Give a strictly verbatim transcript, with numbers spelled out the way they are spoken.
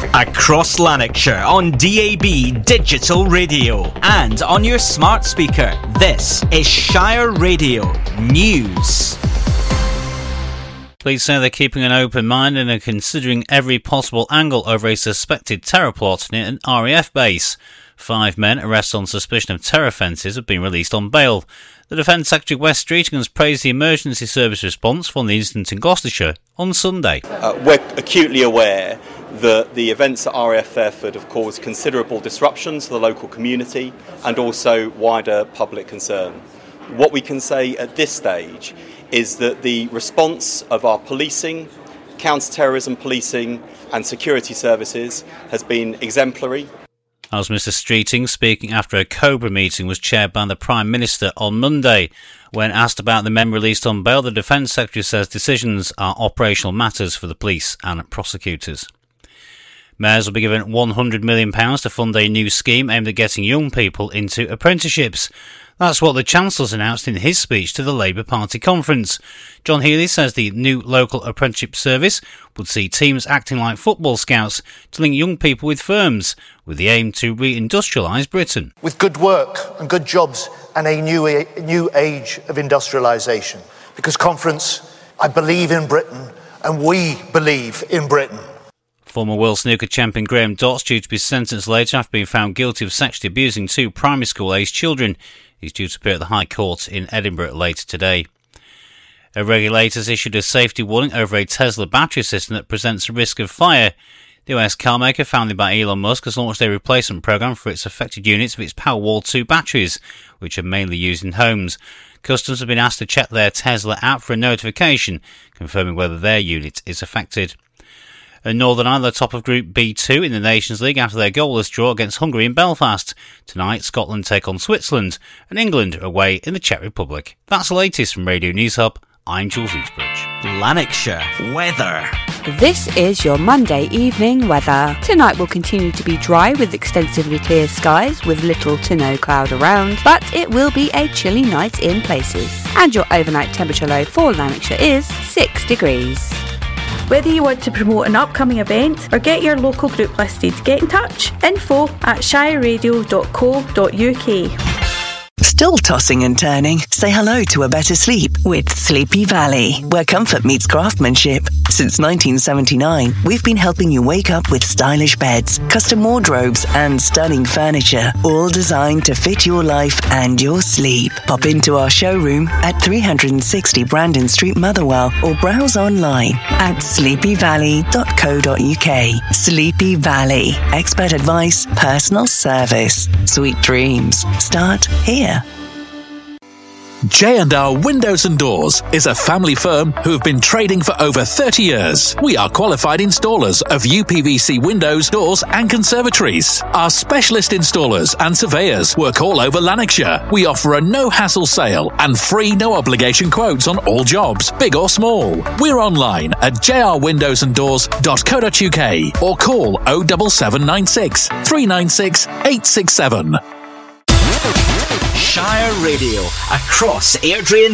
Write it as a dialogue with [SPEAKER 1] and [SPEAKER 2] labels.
[SPEAKER 1] Across Lanarkshire on D A B Digital Radio and on your smart speaker. This is Shire Radio News.
[SPEAKER 2] Police say they're keeping an open mind and are considering every possible angle over a suspected terror plot near an R A F base. Five men arrested on suspicion of terror offences have been released on bail. The Defence Secretary Wes Streeting has praised the emergency service response from the incident in Gloucestershire on Sunday.
[SPEAKER 3] Uh, we're acutely aware that the events at R A F Fairford have caused considerable disruption to the local community and also wider public concern. What we can say at this stage is that the response of our policing, counter-terrorism policing and security services has been exemplary.
[SPEAKER 2] As Mr Streeting, speaking after a COBRA meeting was chaired by the Prime Minister on Monday. When asked about the men released on bail, the Defence Secretary says decisions are operational matters for the police and prosecutors. Mayors will be given one hundred million pounds to fund a new scheme aimed at getting young people into apprenticeships. That's what the Chancellor's announced in his speech to the Labour Party conference. John Healey says the new local apprenticeship service would see teams acting like football scouts to link young people with firms, with the aim to re-industrialise Britain.
[SPEAKER 4] With good work and good jobs and a new, a new age of industrialisation. Because, conference, I believe in Britain and we believe in Britain.
[SPEAKER 2] Former world snooker champion Graham Dott's due to be sentenced later after being found guilty of sexually abusing two primary school-aged children. He's due to appear at the High Court in Edinburgh later today. A regulator's issued a safety warning over a Tesla battery system that presents a risk of fire. The U S carmaker, founded by Elon Musk, has launched a replacement program for its affected units of its Powerwall two batteries, which are mainly used in homes. Customers have been asked to check their Tesla app for a notification, confirming whether their unit is affected. And Northern Ireland are top of Group B two in the Nations League after their goalless draw against Hungary in Belfast. Tonight, Scotland take on Switzerland, and England are away in the Czech Republic. That's the latest from Radio News Hub. I'm Jules Eastbridge.
[SPEAKER 1] Lanarkshire weather.
[SPEAKER 5] This is your Monday evening weather. Tonight will continue to be dry with extensively clear skies with little to no cloud around, but it will be a chilly night in places. And your overnight temperature low for Lanarkshire is six degrees.
[SPEAKER 6] Whether you want to promote an upcoming event or get your local group listed, get in touch. Info at shire radio dot co dot uk.
[SPEAKER 7] Still tossing and turning? Say hello to a better sleep with Sleepy Valley, where comfort meets craftsmanship. Since nineteen seventy-nine, we've been helping you wake up with stylish beds, custom wardrobes and stunning furniture, all designed to fit your life and your sleep. Pop into our showroom at three sixty Brandon Street, Motherwell, or browse online at sleepy valley dot co dot uk. Sleepy Valley. Expert advice, personal service. Sweet dreams start here.
[SPEAKER 8] J and R Windows and Doors is a family firm who have been trading for over thirty years. We are qualified installers of U P V C windows, doors and conservatories. Our specialist installers and surveyors work all over Lanarkshire. We offer a no-hassle sale and free no-obligation quotes on all jobs, big or small. We're online at j r windows and doors dot co dot uk or call oh seven seven nine six, three nine six, eight six seven.
[SPEAKER 1] Shire Radio across Airdrie.